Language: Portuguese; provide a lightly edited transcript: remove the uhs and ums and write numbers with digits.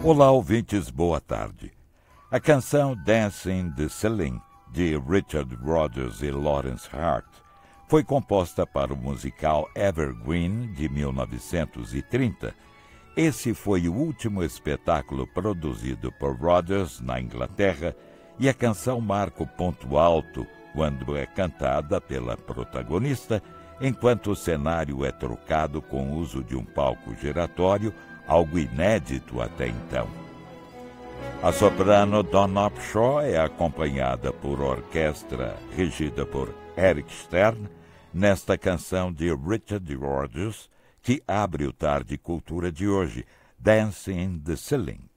Olá, ouvintes, boa tarde. A canção Dancing the Ceiling, de Richard Rodgers e Lawrence Hart, foi composta para o musical Evergreen, de 1930. Esse foi o último espetáculo produzido por Rodgers na Inglaterra e a canção marca o ponto alto quando é cantada pela protagonista, enquanto o cenário é trocado com o uso de um palco giratório, algo inédito até então. A soprano Donna Upshaw é acompanhada por orquestra regida por Eric Stern nesta canção de Richard Rodgers, que abre o Tarde Cultura de hoje, Dancing the Ceiling.